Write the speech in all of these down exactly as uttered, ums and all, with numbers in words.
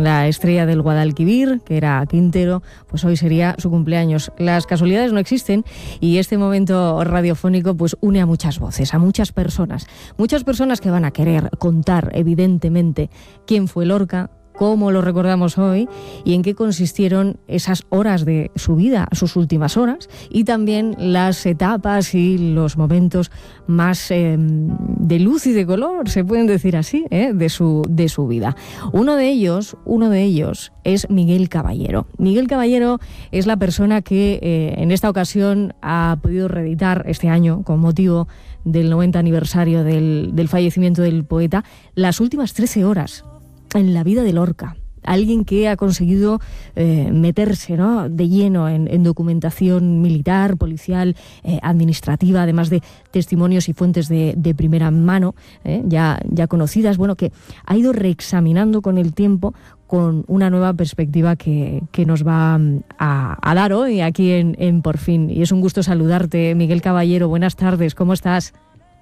la estrella del Guadalquivir, que era Quintero, pues hoy sería su cumpleaños. Las casualidades no existen y este momento radiofónico pues une a muchas voces, a muchas personas. Muchas personas que van a querer contar, evidentemente, quién fue Lorca, cómo lo recordamos hoy y en qué consistieron esas horas de su vida, sus últimas horas, y también las etapas y los momentos más eh, de luz y de color, se pueden decir así, ¿eh? de su de su vida. Uno de ellos, uno de ellos es Miguel Caballero. Miguel Caballero es la persona que eh, en esta ocasión ha podido reeditar este año, con motivo del noventa aniversario del, del fallecimiento del poeta, las últimas trece horas en la vida de Lorca. Alguien que ha conseguido eh, meterse, ¿no?, de lleno en, en documentación militar, policial, eh, administrativa, además de testimonios y fuentes de, de primera mano, eh, ya, ya conocidas, bueno, que ha ido reexaminando con el tiempo con una nueva perspectiva que, que nos va a, a dar hoy aquí en, en Por Fin. Y es un gusto saludarte, Miguel Caballero. Buenas tardes, ¿cómo estás?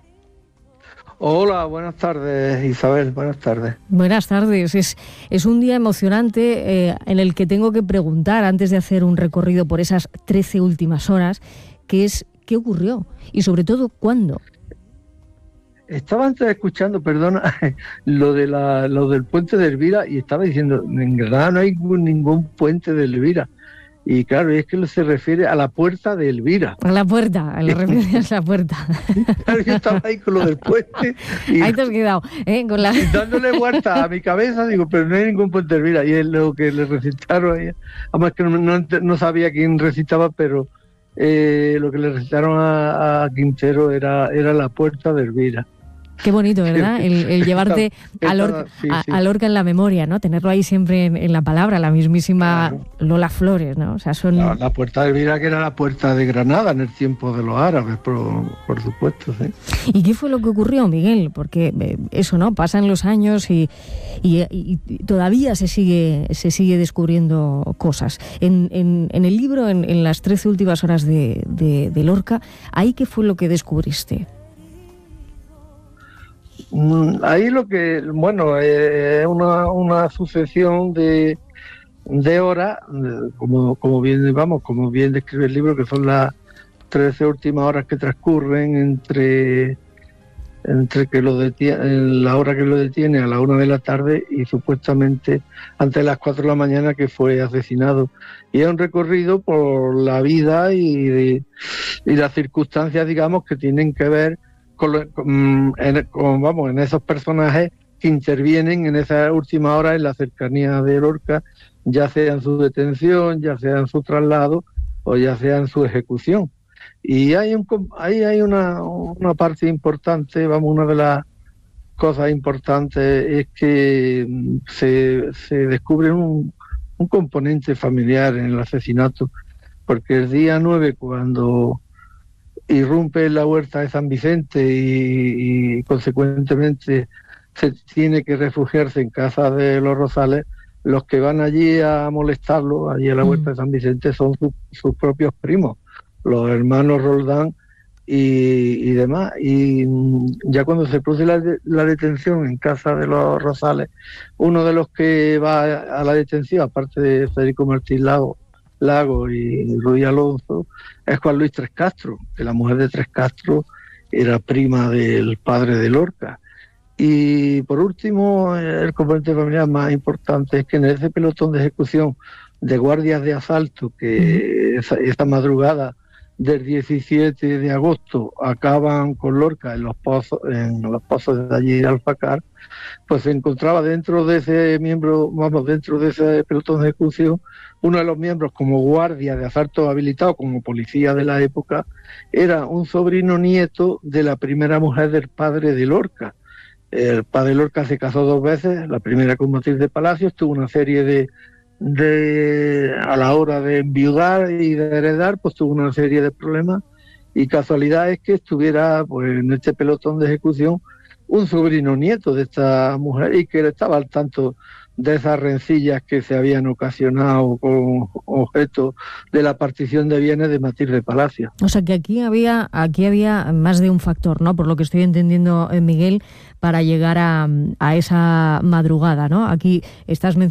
Hola, buenas tardes, Isabel, buenas tardes. Buenas tardes. Es, es un día emocionante eh, en el que tengo que preguntar, antes de hacer un recorrido por esas trece últimas horas, que es qué ocurrió y sobre todo cuándo. Estaba antes escuchando, perdona, lo de la, lo del puente de Elvira y estaba diciendo, en Granada no hay ningún puente de Elvira. Y claro, es que se refiere a la puerta de Elvira. A la puerta, a la referencia a la puerta. Claro, yo estaba ahí con lo del puente. Y ahí te has quedado, ¿eh? Con la... dándole vuelta a mi cabeza, digo, pero no hay ningún puente de Elvira. Y es lo que le recitaron a ella. Además que no, no, no sabía quién recitaba, pero eh, lo que le recitaron a, a Quintero era, era la puerta de Elvira. Qué bonito, ¿verdad? El, el llevarte esta, a, Lorca, sí, a, sí. a Lorca en la memoria, ¿no? Tenerlo ahí siempre en, en la palabra, la mismísima claro. Lola Flores, ¿no? O sea, son... La, la puerta de Elvira, que era la puerta de Granada en el tiempo de los árabes, por, por supuesto, sí. ¿Y qué fue lo que ocurrió, Miguel? Porque eh, eso, ¿no? Pasan los años y, y, y, y todavía se sigue se sigue descubriendo cosas. En, en, en el libro, en, en las trece últimas horas de, de, de Lorca, ¿ahí qué fue lo que descubriste? Ahí lo que, bueno, es eh, una, una sucesión de, de horas, como, como bien, vamos, como bien describe el libro, que son las trece últimas horas que transcurren entre, entre que lo detiene, la hora que lo detiene a la una de la tarde y supuestamente antes de las cuatro de la mañana que fue asesinado. Y es un recorrido por la vida y, de, y las circunstancias, digamos, que tienen que ver Con, con, en, con, vamos, en esos personajes que intervienen en esa última hora en la cercanía de Lorca, ya sea en su detención, ya sea en su traslado o ya sea en su ejecución. Y hay un, ahí hay una, una parte importante, vamos, una de las cosas importantes es que se, se descubre un, un componente familiar en el asesinato, porque el día nueve, cuando irrumpe en la huerta de San Vicente y, y consecuentemente se tiene que refugiarse en casa de los Rosales, los que van allí a molestarlo, allí a la huerta de San Vicente, son su, sus propios primos, los hermanos Roldán y, y demás. Y ya cuando se produce la, la detención en casa de los Rosales, uno de los que va a la detención, aparte de Federico Martín Lago, Lago y Ruy Alonso, es Juan Luis Tres Castro, que la mujer de Tres Castro era prima del padre de Lorca. Y por último, el componente familiar más importante es que en ese pelotón de ejecución de guardias de asalto que esa, esa madrugada del diecisiete de agosto acaban con Lorca en los pozos, en los pozos de allí de Alfacar, pues se encontraba dentro de ese miembro, vamos, dentro de ese pelotón de ejecución, uno de los miembros como guardia de asalto habilitado como policía de la época, era un sobrino nieto de la primera mujer del padre de Lorca. El padre de Lorca se casó dos veces, la primera con Matilde de Palacios, tuvo una serie de, de, a la hora de enviudar y de heredar, pues tuvo una serie de problemas, y casualidad es que estuviera pues en este pelotón de ejecución un sobrino nieto de esta mujer y que estaba al tanto de esas rencillas que se habían ocasionado con objeto de la partición de bienes de Matilde de Palacio. O sea que aquí había aquí había más de un factor, ¿no? Por lo que estoy entendiendo, Miguel, para llegar a, a esa madrugada, ¿no? Aquí estás mencionando